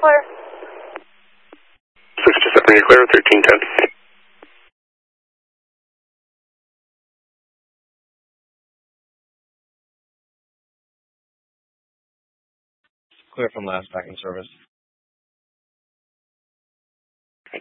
clear. 627, you're clear, 1310. Clear from last back in service.